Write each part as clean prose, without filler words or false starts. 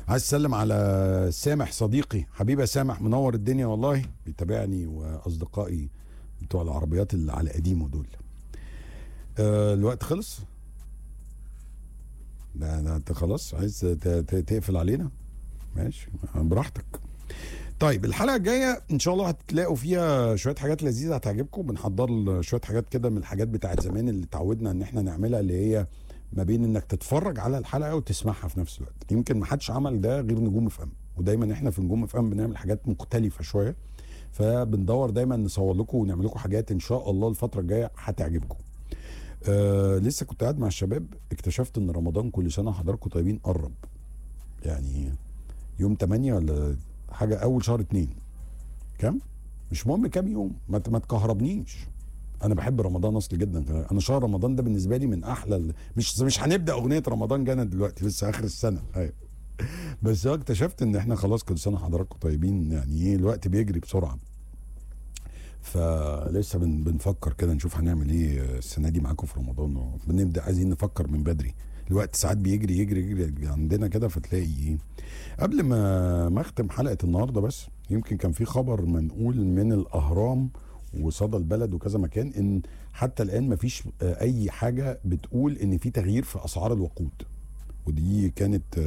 عايز اسلم على سامح صديقي حبيبي يا سامح، منور الدنيا والله، بيتابعني واصدقائي بتوع العربيات اللي على قديمه دول. الوقت خلص. ده انت خلاص عايز تقفل علينا؟ ماشي براحتك. طيب الحلقه الجايه ان شاء الله هتلاقوا فيها شويه حاجات لذيذه هتعجبكم. بنحضر شويه حاجات كده من الحاجات بتاعت زمان اللي اتعودنا ان احنا نعملها، اللي هي ما بين انك تتفرج على الحلقه وتسمعها في نفس الوقت. يمكن ما حدش عمل ده غير نجوم اف ام، ودايما احنا في نجوم اف ام بنعمل حاجات مختلفه شويه، فبندور دايما نصور لكم ونعمل لكم حاجات ان شاء الله الفتره الجايه هتعجبكم. لسه كنت قاعد مع الشباب اكتشفت ان رمضان كل سنه حضراتكم طيبين قرب، يعني يوم 8 ولا حاجه، اول شهر 2 كام، مش مهم كام يوم، ما تكهربنيش. انا بحب رمضان اصلي جدا، انا شهر رمضان ده بالنسبه لي من احلى مش هنبدا اغنيه رمضان جانا دلوقتي لسه اخر السنه. ايوه بس اكتشفت ان احنا خلاص كل سنه حضراتكم طيبين، يعني ايه الوقت بيجري بسرعه. فلسه بنفكر كده نشوف هنعمل ايه السنه دي معاكم في رمضان، بنبدا عايزين نفكر من بدري. الوقت ساعات بيجري يجري عندنا كده، فتلاقي ايه. قبل ما اختم حلقه النهارده، بس يمكن كان في خبر منقول من الاهرام وصدى البلد وكذا مكان ان حتى الان مفيش اي حاجه بتقول ان في تغيير في اسعار الوقود، ودي كانت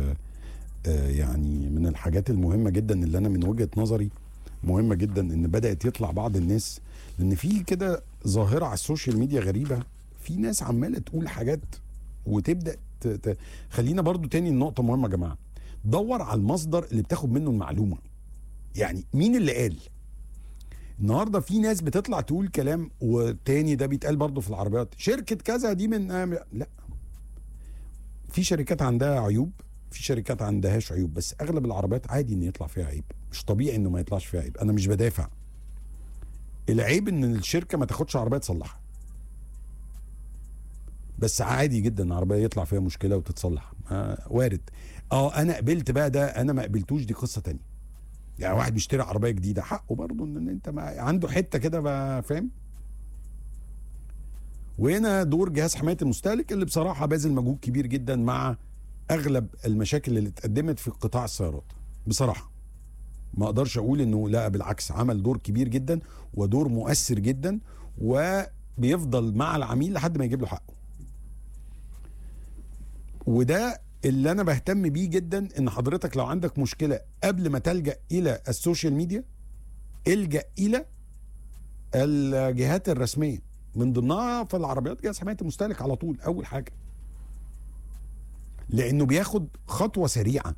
يعني من الحاجات المهمه جدا اللي انا من وجهه نظري مهمه جدا ان بدات يطلع بعض الناس، لان في كده ظاهره على السوشيال ميديا غريبه، في ناس عماله تقول حاجات وتبدا خلينا برضو تاني النقطه مهمه يا جماعه، دور على المصدر اللي بتاخد منه المعلومه. يعني مين اللي قال؟ النهارده في ناس بتطلع تقول كلام، والتاني ده بيتقال برضو في العربيات، شركه كذا دي من لا، في شركات عندها عيوب، في شركات عندهاش عيوب، بس اغلب العربيات عادي ان يطلع فيها عيب، مش طبيعي انه ما يطلعش فيها عيب. انا مش بدافع، العيب ان الشركه ما تاخدش عربيه تصلحها، بس عادي جدا ان عربيه يطلع فيها مشكله وتتصلح، وارد. انا قبلت بقى ده، انا ما قبلتوش دي قصه تانية. يعني واحد بيشتري عربيه جديده حقه برضه ان انت ما عنده حته كده، فاهم. وهنا دور جهاز حمايه المستهلك اللي بصراحه باذل مجهود كبير جدا مع اغلب المشاكل اللي اتقدمت في قطاع السيارات. بصراحه ما اقدرش اقول انه لا، بالعكس عمل دور كبير جدا ودور مؤثر جدا، وبيفضل مع العميل لحد ما يجيب له حقه. وده اللي انا بهتم بيه جدا، ان حضرتك لو عندك مشكله قبل ما تلجأ الى السوشيال ميديا، الجأ الى الجهات الرسميه، من ضمنها في العربيات جهاز حمايه المستهلك على طول اول حاجه، لانه بياخد خطوه سريعه.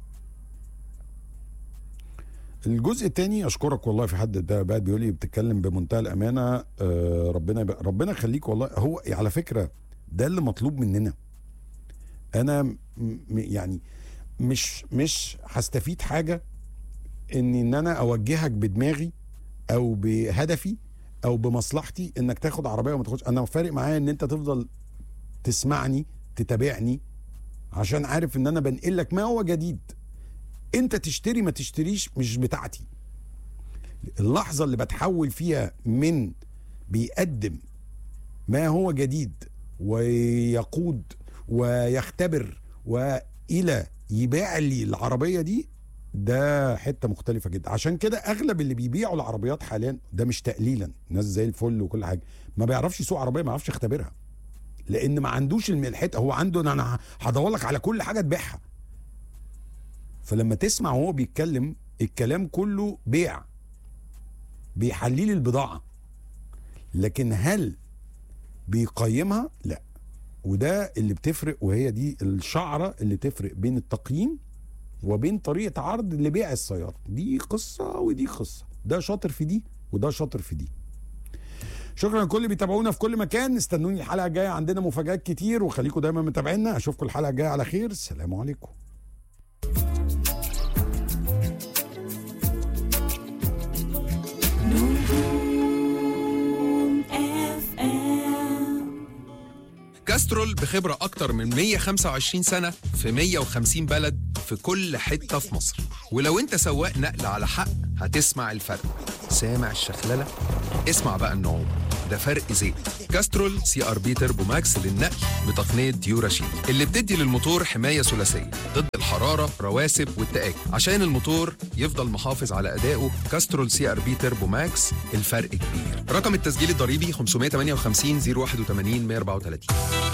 الجزء الثاني، اشكرك والله، في حد ده بقى بيقول لي بتتكلم بمنتهى الامانه، ربنا يخليك والله. هو على فكره ده اللي مطلوب مننا. انا يعني مش هستفيد حاجه ان انا اوجهك بدماغي او بهدفي او بمصلحتي انك تاخد عربيه وما تاخدش. انا فارق معايا ان انت تفضل تسمعني تتابعني، عشان عارف ان انا بنقل لك ما هو جديد. انت تشتري ما تشتريش مش بتاعتي. اللحظه اللي بتحول فيها من بيقدم ما هو جديد ويقود ويختبر والى يبيع لي العربيه دي، ده حته مختلفه جدا. عشان كده اغلب اللي بيبيعوا العربيات حاليا، ده مش تقليلا، ناس زي الفل وكل حاجه، ما بيعرفش يسوق عربيه، ما يعرفش يختبرها، لان ما عندوش الحته. هو عنده انا هدور لك على كل حاجه تبيعها. فلما تسمع وهو بيتكلم الكلام كله بيع، بيحليل البضاعه، لكن هل بيقيمها؟ لا. وده اللي بتفرق، وهي دي الشعره اللي تفرق بين التقييم وبين طريقه عرض لبيع السياره. دي قصه ودي قصه، ده شاطر في دي وده شاطر في دي. شكرا لكل اللي بيتابعونا في كل مكان. استنوني الحلقه الجايه، عندنا مفاجآت كتير، وخليكم دايما متابعينا. اشوفكم الحلقه الجايه على خير. السلام عليكم. كاسترول بخبرة أكتر من 125 سنة في 150 بلد في كل حتة في مصر. ولو أنت سواق نقل على حق هتسمع الفرق. سامع الشخللة؟ اسمع بقى النعوم، ده فرق زيت. كاسترول CRB تربو ماكس للنقل بتقنية ديوراشيل اللي بتدي للموتور حماية ثلاثية ضد الحرارة، رواسب والتآكل. عشان الموتور يفضل محافظ على أدائه، كاسترول CRB تربو ماكس الفرق كبير. رقم التسجيل الضريبي 558 081 134.